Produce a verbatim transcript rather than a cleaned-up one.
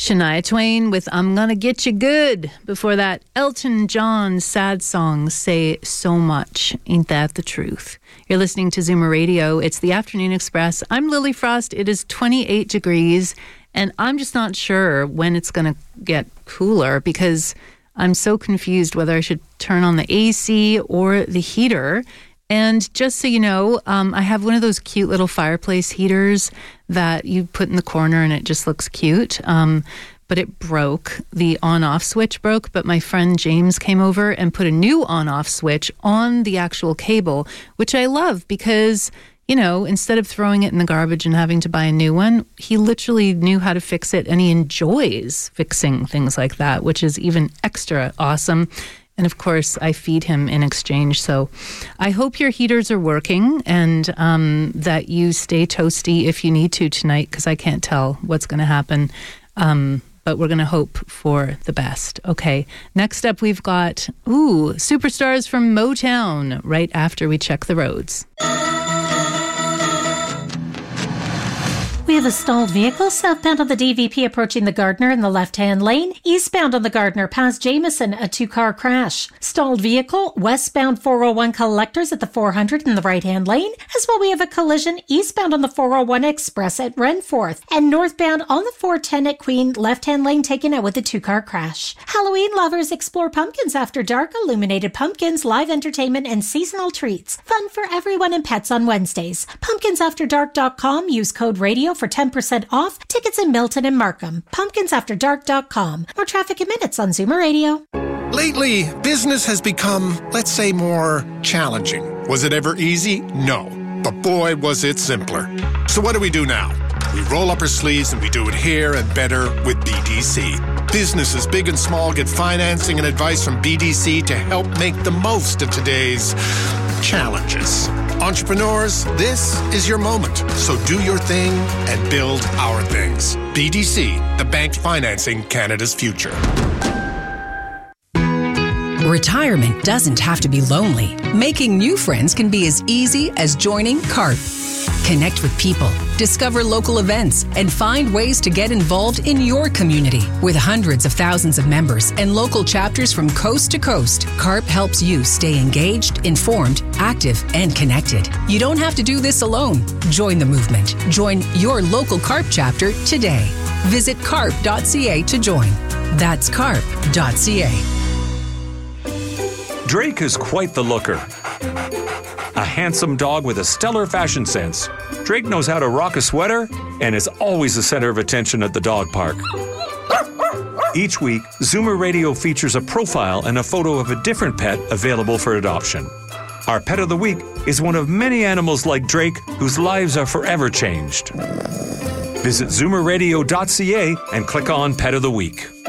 Shania Twain with I'm Gonna Get You Good. Before that, Elton John's sad songs say so much. Ain't that the truth? You're listening to Zoomer Radio. It's the Afternoon Express. I'm Lily Frost. It is twenty-eight degrees, and I'm just not sure when it's going to get cooler because I'm so confused whether I should turn on the A C or the heater. And just so you know, um, I have one of those cute little fireplace heaters that you put in the corner and it just looks cute. Um, but it broke. The on-off switch broke. But my friend James came over and put a new on-off switch on the actual cable, which I love because, you know, instead of throwing it in the garbage and having to buy a new one, he literally knew how to fix it. And he enjoys fixing things like that, which is even extra awesome. And of course, I feed him in exchange. So I hope your heaters are working and um, that you stay toasty if you need to tonight, because I can't tell what's going to happen. Um, but we're going to hope for the best. Okay. Next up, we've got, ooh, superstars from Motown right after we check the roads. We have a stalled vehicle southbound on the D V P approaching the Gardner in the left-hand lane. Eastbound on the Gardner past Jameson, a two-car crash. Stalled vehicle westbound four oh one Collectors at the four hundred in the right-hand lane. As well, we have a collision eastbound on the four oh one Express at Renforth. And northbound on the four ten at Queen, left-hand lane taken out with a two-car crash. Halloween lovers explore Pumpkins After Dark, illuminated pumpkins, live entertainment, and seasonal treats. Fun for everyone and pets on Wednesdays. pumpkins after dark dot com. Use code radio for ten percent off. Tickets in Milton and Markham. pumpkins after dark dot com. More traffic and minutes on Zoomer Radio. Lately, business has become, let's say, more challenging. Was it ever easy? No. But boy, was it simpler. So what do we do now? We roll up our sleeves and we do it here and better with B D C. Businesses big and small get financing and advice from B D C to help make the most of today's challenges. Entrepreneurs, this is your moment. So do your thing and build our things. B D C, the bank financing Canada's future. Retirement doesn't have to be lonely. Making new friends can be as easy as joining CARP. Connect with people, discover local events, and find ways to get involved in your community. With hundreds of thousands of members and local chapters from coast to coast, CARP helps you stay engaged, informed, active, and connected. You don't have to do this alone. Join the movement. Join your local CARP chapter today. Visit carp dot c a to join. That's carp dot c a. Drake is quite the looker. A handsome dog with a stellar fashion sense. Drake knows how to rock a sweater and is always the center of attention at the dog park. Each week, Zoomer Radio features a profile and a photo of a different pet available for adoption. Our Pet of the Week is one of many animals like Drake whose lives are forever changed. Visit zoomer radio dot c a and click on Pet of the Week.